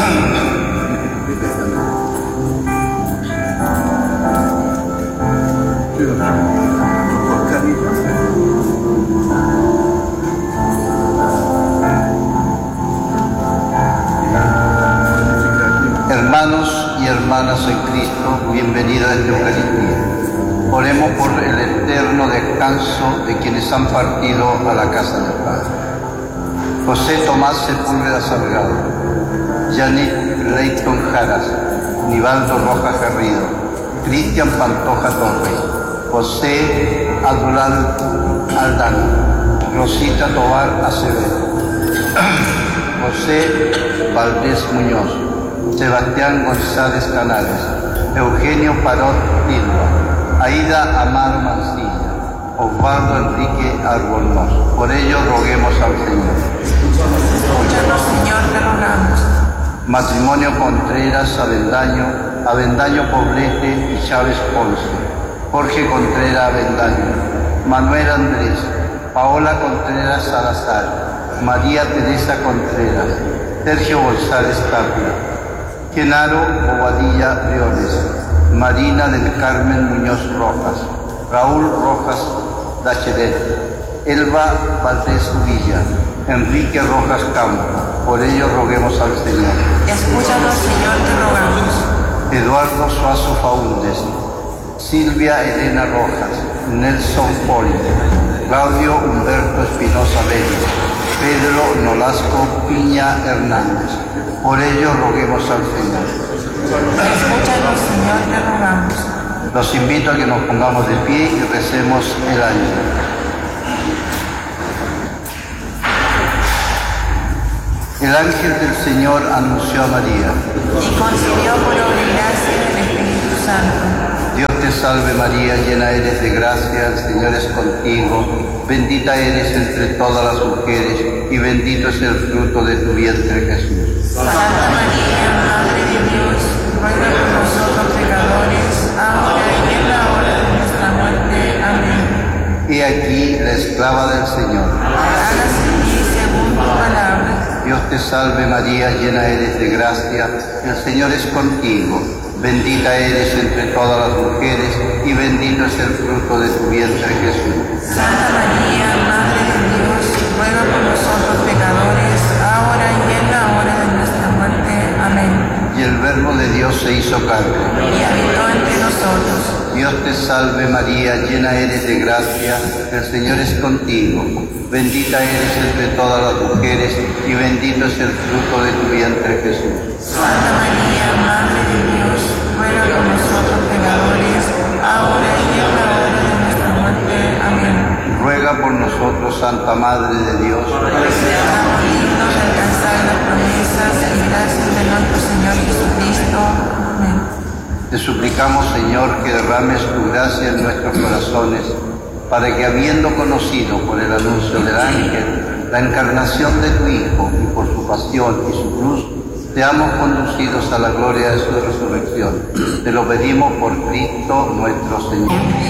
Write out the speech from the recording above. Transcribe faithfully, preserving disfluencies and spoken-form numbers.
Hermanos y hermanas en Cristo, bienvenidos a esta Eucaristía. Oremos por el eterno descanso de quienes han partido a la casa del Padre. José Tomás Sepúlveda Salgado, Janet Leighton Jaras, Nivaldo Rojas Garrido, Cristian Pantoja Torres, José Adulal Aldana, Rosita Tobar Acevedo, José Valdés Muñoz, Sebastián González Canales, Eugenio Parot Silva, Aida Amaro Mancilla, Osvaldo Enrique Albornoz. Por ello roguemos al Señor. Escúchanos, Señor, te rogamos. Matrimonio Contreras Avendaño, Avendaño Poblete y Chávez Ponce, Jorge Contreras Avendaño, Manuel Andrés, Paola Contreras Salazar, María Teresa Contreras, Sergio González Tapia, Genaro Bobadilla Leones, Marina del Carmen Muñoz Rojas, Raúl Rojas Dachelet, Elba Valdés Villa, Enrique Rojas Campo. Por ello roguemos al Señor. Escúchanos, Señor, te rogamos. Eduardo Suazo Faúndez, Silvia Elena Rojas, Nelson Poli, Claudio Humberto Espinosa Vélez, Pedro Nolasco Piña Hernández. Por ello roguemos al Señor. Escúchanos, Señor, te rogamos. Los invito a que nos pongamos de pie y recemos el año. El ángel del Señor anunció a María. Y concibió por obra y gracia del Espíritu Santo. Dios te salve María, llena eres de gracia, el Señor es contigo. Bendita eres entre todas las mujeres y bendito es el fruto de tu vientre Jesús. Santa María, Madre de Dios, ruega por nosotros pecadores, ahora y en la hora de nuestra muerte. Amén. He aquí la esclava del Señor. Hágase en mí según tu palabra. Dios te salve María, llena eres de gracia, el Señor es contigo. Bendita eres entre todas las mujeres y bendito es el fruto de tu vientre Jesús. Santa María, Madre de Dios, ruega por nosotros pecadores, ahora y en la hora de nuestra muerte. Amén. Y el Verbo de Dios se hizo carne. Y habitó entre nosotros. Dios te salve María, llena eres de gracia, el Señor es contigo. Bendita eres entre todas las mujeres y bendito es el fruto de tu vientre Jesús. Santa María, Madre de Dios, ruega por nosotros pecadores, ahora y en la hora de nuestra muerte. Amén. Ruega por nosotros, Santa Madre de Dios, para que seamos dignos de alcanzar las promesas y gracias de nuestro Señor Jesucristo. Amén. te suplicamos, Señor, que derrames tu gracia en nuestros corazones, para que, habiendo conocido por el anuncio del ángel la encarnación de tu Hijo y por su pasión y su cruz, seamos conducidos a la gloria de su resurrección. Te lo pedimos por Cristo nuestro Señor.